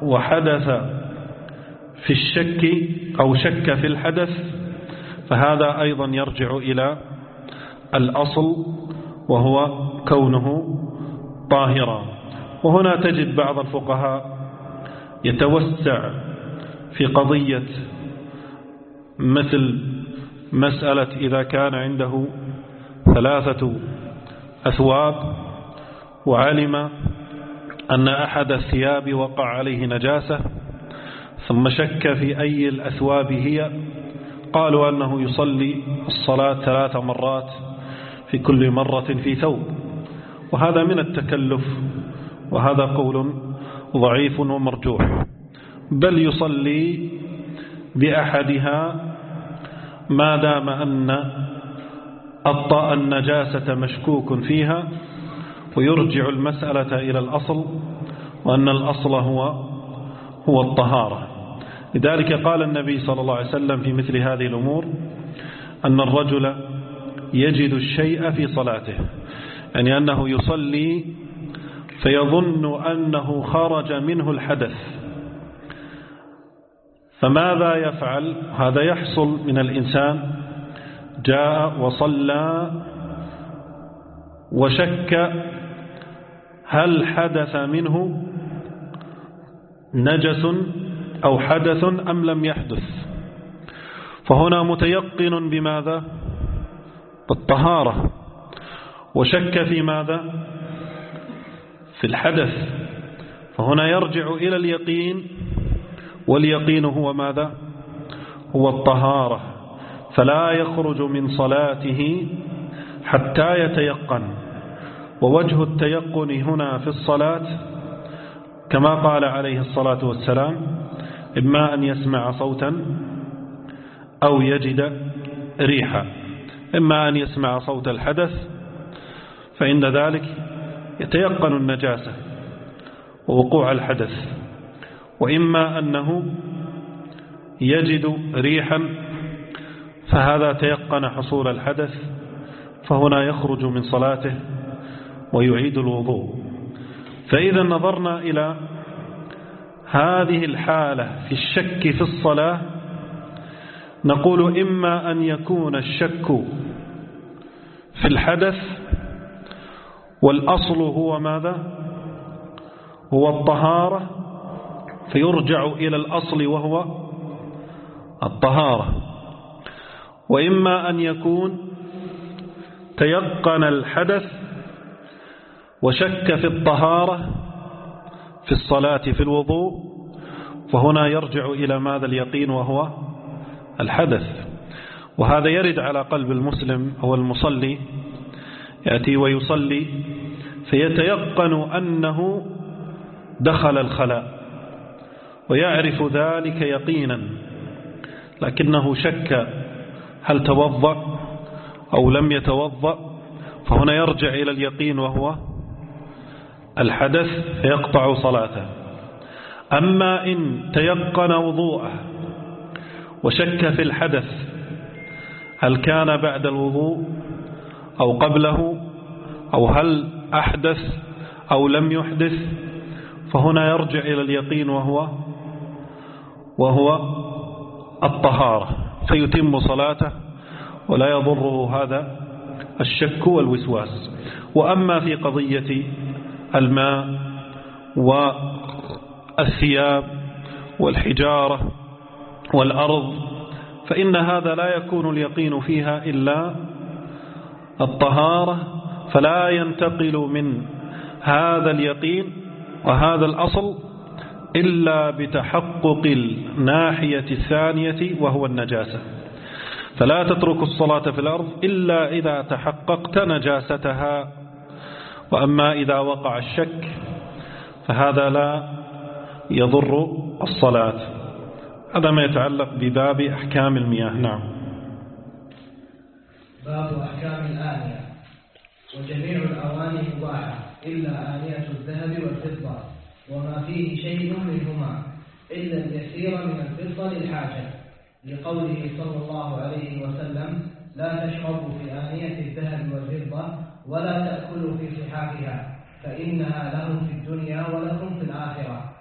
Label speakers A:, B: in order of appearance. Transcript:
A: وحدث في الشك أو شك في الحدث فهذا أيضا يرجع إلى الأصل وهو كونه طاهرا. وهنا تجد بعض الفقهاء يتوسع في قضية مثل مسألة إذا كان عنده 3 أثواب وعلم أن أحد الثياب وقع عليه نجاسة ثم شك في أي الأثواب هي، قالوا أنه يصلي الصلاة 3 مرات في كل مرة في ثوب، وهذا من التكلف، وهذا قول ضعيف ومرجوح، بل يصلي بأحدها ما دام أن النجاسة مشكوك فيها، ويرجع المسألة إلى الأصل، وأن الأصل هو الطهارة. لذلك قال النبي صلى الله عليه وسلم في مثل هذه الأمور أن الرجل يجد الشيء في صلاته، يعني أنه يصلي فيظن أنه خرج منه الحدث، فماذا يفعل؟ هذا يحصل من الإنسان جاء وصلى وشك هل حدث منه نجس أو حدث أم لم يحدث، فهنا متيقن بماذا؟ بالطهارة، وشك في ماذا؟ في الحدث، فهنا يرجع إلى اليقين، واليقين هو ماذا؟ هو الطهارة، فلا يخرج من صلاته حتى يتيقن. ووجه التيقن هنا في الصلاة كما قال عليه الصلاة والسلام: إما أن يسمع صوتا أو يجد ريحا. إما أن يسمع صوت الحدث فإن ذلك يتيقن النجاسة ووقوع الحدث، وإما أنه يجد ريحا فهذا تيقن حصول الحدث، فهنا يخرج من صلاته ويعيد الوضوء. فإذا نظرنا إلى هذه الحالة في الشك في الصلاة، نقول إما أن يكون الشك في الحدث والأصل هو ماذا؟ هو الطهارة، فيرجع إلى الأصل وهو الطهارة. وإما أن يكون تيقن الحدث وشك في الطهارة في الصلاة في الوضوء، فهنا يرجع إلى ماذا؟ اليقين وهو الحدث. وهذا يرد على قلب المسلم أو المصلي، يأتي ويصلي فيتيقن أنه دخل الخلاء ويعرف ذلك يقينا، لكنه شك هل توضأ أو لم يتوضأ، فهنا يرجع إلى اليقين وهو الحدث فيقطع صلاته. أما إن تيقن وضوءه وشك في الحدث هل كان بعد الوضوء أو قبله، أو هل أحدث أو لم يحدث، فهنا يرجع إلى اليقين وهو الطهارة، فيتم صلاته ولا يضره هذا الشك والوسواس. وأما في قضية الماء والثياب والحجارة والأرض فإن هذا لا يكون اليقين فيها إلا الطهارة، فلا ينتقل من هذا اليقين وهذا الأصل إلا بتحقق الناحية الثانية وهو النجاسة. فلا تترك الصلاة في الأرض إلا إذا تحققت نجاستها. وأما إذا وقع الشك فهذا لا يضر الصلاة. هذا ما يتعلق بباب أحكام المياه. نعم.
B: باب أحكام الآنية. وجميع الأواني مباحة إلا آنية الذهب والفضة وما فيه شيء منهما إلا اليسير من الفضة للحاجة، لقوله صلى الله عليه وسلم: لا تشربوا في آنية الذهب والفضة ولا تأكلوا في صحافها فإنها لهم في الدنيا ولكم في الآخرة.